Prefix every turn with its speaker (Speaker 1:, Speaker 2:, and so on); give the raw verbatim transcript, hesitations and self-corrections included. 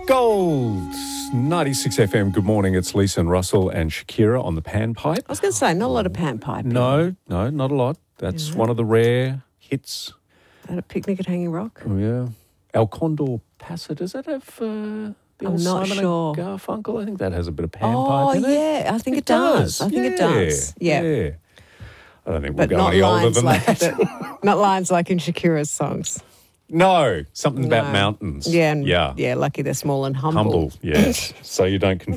Speaker 1: Gold ninety-six F M. Good morning. It's Lisa and Russell and Shakira on the panpipe.
Speaker 2: I was going to say, not a lot of panpipe.
Speaker 1: No, no, not a lot. That's one of the rare hits.
Speaker 2: At a picnic at Hanging Rock?
Speaker 1: Oh, yeah. El Condor Pasa, does that have uh, the
Speaker 2: I'm
Speaker 1: old
Speaker 2: not
Speaker 1: Simon
Speaker 2: sure.
Speaker 1: and Garfunkel? I think that has a bit of
Speaker 2: Oh,
Speaker 1: panpipe in it.
Speaker 2: yeah. I think it, does. I think
Speaker 1: yeah,
Speaker 2: it does. Yeah.
Speaker 1: yeah. I don't think we'll
Speaker 2: But
Speaker 1: go
Speaker 2: not
Speaker 1: any older
Speaker 2: lines,
Speaker 1: than
Speaker 2: like
Speaker 1: that.
Speaker 2: the, not lines like in Shakira's songs.
Speaker 1: No, something about
Speaker 2: No.
Speaker 1: mountains.
Speaker 2: Yeah, and,
Speaker 1: Yeah.
Speaker 2: yeah. Lucky they're small and humble.
Speaker 1: Humble, yes. So you don't